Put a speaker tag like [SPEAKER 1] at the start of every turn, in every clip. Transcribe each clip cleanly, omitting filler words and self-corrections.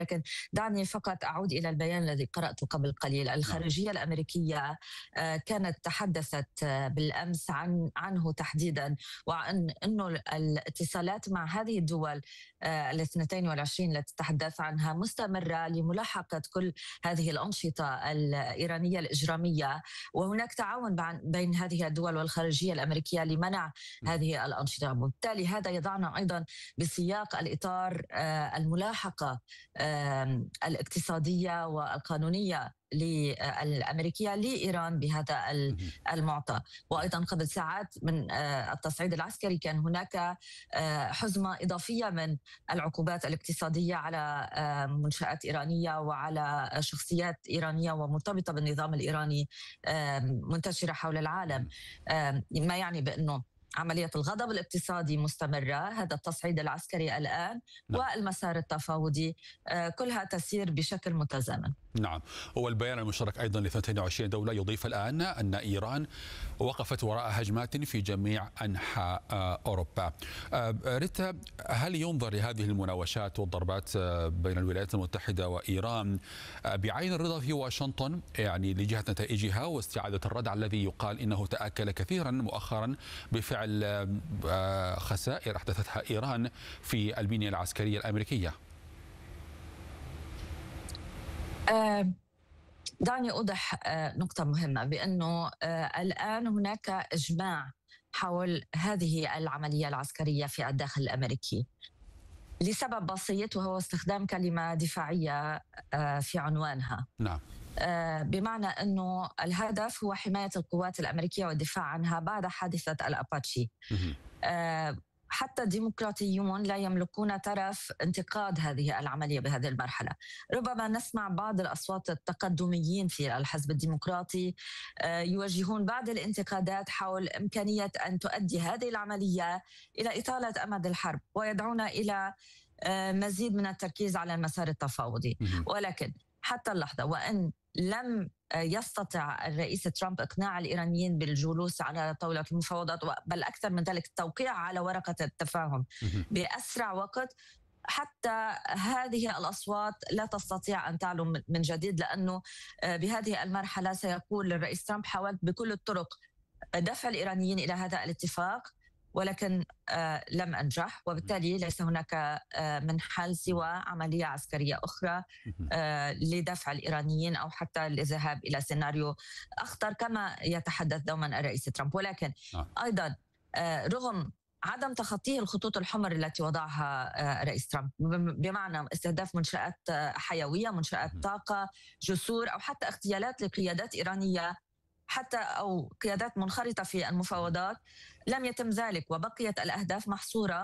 [SPEAKER 1] ولكن دعني فقط أعود إلى البيان الذي قرأته قبل قليل.
[SPEAKER 2] نعم.
[SPEAKER 1] الخارجية الأمريكية كانت تحدثت بالأمس عنه تحديدا، وعن أنه الاتصالات مع هذه الدول الاثنتين والعشرين التي تتحدث عنها مستمرة لملاحقة كل هذه الأنشطة الإيرانية الإجرامية، وهناك تعاون بين هذه الدول والخارجية الأمريكية لمنع هذه الأنشطة. وبالتالي هذا يضعنا أيضا بسياق الإطار الملاحقة الاقتصادية والقانونية الأمريكية لإيران بهذا المعطى. وأيضا قبل ساعات من التصعيد العسكري كان هناك حزمة إضافية من العقوبات الاقتصادية على منشآت إيرانية وعلى شخصيات إيرانية ومرتبطة بالنظام الإيراني منتشرة حول العالم، ما يعني بأنه عملية الغضب الاقتصادي مستمرة، هذا التصعيد العسكري الآن والمسار التفاوضي كلها تسير بشكل متزامن.
[SPEAKER 2] نعم. والبيان المشترك أيضا ل 22 دولة يضيف الآن أن إيران وقفت وراء هجمات في جميع أنحاء أوروبا. ريتا، هل ينظر لهذه المناوشات والضربات بين الولايات المتحدة وإيران بعين الرضا في واشنطن، يعني لجهة نتائجها واستعادة الردع الذي يقال إنه تآكل كثيرا مؤخرا بفعل خسائر أحدثتها إيران في البنية العسكرية الأمريكية؟
[SPEAKER 1] دعني أوضح نقطة مهمة، بأنه الآن هناك إجماع حول هذه العملية العسكرية في الداخل الأمريكي لسبب بسيط، وهو استخدام كلمة دفاعية في عنوانها.
[SPEAKER 2] نعم.
[SPEAKER 1] بمعنى أنه الهدف هو حماية القوات الأمريكية والدفاع عنها بعد حادثة الأباتشي. حتى الديمقراطيون لا يملكون طرف انتقاد هذه العملية بهذه المرحلة. ربما نسمع بعض الأصوات التقدميين في الحزب الديمقراطي يوجهون بعض الانتقادات حول إمكانية أن تؤدي هذه العملية إلى إطالة أمد الحرب، ويدعون إلى مزيد من التركيز على المسار التفاوضي. ولكن حتى اللحظة، وأن لم يستطع الرئيس ترامب إقناع الإيرانيين بالجلوس على طاولة المفاوضات، بل أكثر من ذلك التوقيع على ورقة التفاهم بأسرع وقت، حتى هذه الأصوات لا تستطيع أن تعلو من جديد، لأنه بهذه المرحلة سيقول الرئيس ترامب: حاولت بكل الطرق دفع الإيرانيين إلى هذا الاتفاق ولكن لم أنجح، وبالتالي ليس هناك من حل سوى عملية عسكرية أخرى لدفع الإيرانيين أو حتى الذهاب إلى سيناريو أخطر كما يتحدث دوما الرئيس ترامب. ولكن أيضا رغم عدم تخطيه الخطوط الحمر التي وضعها رئيس ترامب، بمعنى استهداف منشآت حيوية، منشآت طاقة، جسور، أو حتى اغتيالات لقيادات إيرانية حتى أو قيادات منخرطة في المفاوضات، لم يتم ذلك، وبقيت الأهداف محصورة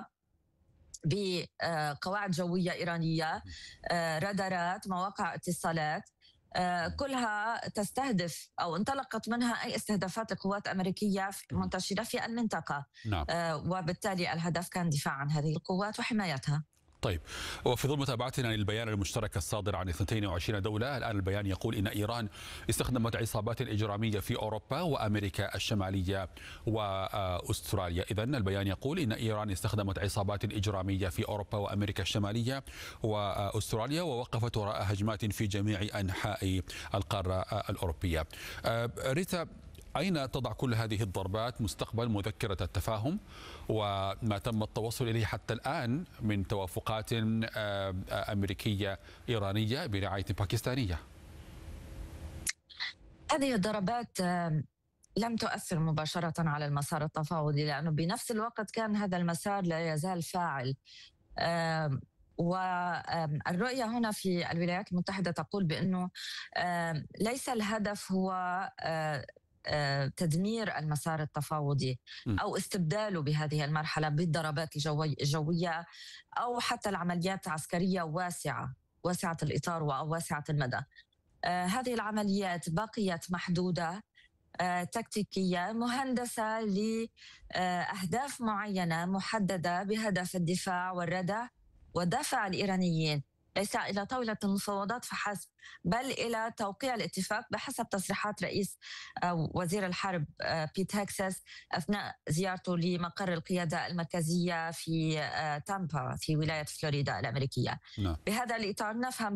[SPEAKER 1] بقواعد جوية إيرانية، رادارات، مواقع اتصالات، كلها تستهدف أو انطلقت منها أي استهدافات لقوات أمريكية منتشرة في المنطقة.
[SPEAKER 2] نعم.
[SPEAKER 1] وبالتالي الهدف كان دفاع عن هذه القوات وحمايتها.
[SPEAKER 2] طيب، وفي ظل متابعتنا للبيان المشترك الصادر عن 22 دولة، الآن البيان يقول إن إيران استخدمت عصابات إجرامية في أوروبا وأمريكا الشمالية وأستراليا. إذن البيان يقول إن إيران استخدمت عصابات إجرامية في أوروبا وأمريكا الشمالية وأستراليا، ووقفت وراء هجمات في جميع أنحاء القارة الأوروبية. ريتا، أين تضع كل هذه الضربات مستقبل مذكرة التفاهم وما تم التوصل إليه حتى الآن من توافقات أمريكية إيرانية برعاية باكستانية؟
[SPEAKER 1] هذه الضربات لم تؤثر مباشرة على المسار التفاوضي، لأنه بنفس الوقت كان هذا المسار لا يزال فاعل. والرؤية هنا في الولايات المتحدة تقول بأنه ليس الهدف هو تدمير المسار التفاوضي أو استبداله بهذه المرحلة بالضربات الجوية أو حتى العمليات العسكرية واسعة الإطار وواسعة المدى. هذه العمليات بقيت محدودة، تكتيكية، مهندسة لأهداف معينة محددة بهدف الدفاع والردع ودفع الإيرانيين ليس إلى طاولة المفاوضات فحسب، بل إلى توقيع الاتفاق بحسب تصريحات رئيس وزير الحرب بيت هكسس أثناء زيارته لمقر القيادة المركزية في تامبا في ولاية فلوريدا الأمريكية.
[SPEAKER 2] نعم.
[SPEAKER 1] بهذا الإطار نفهم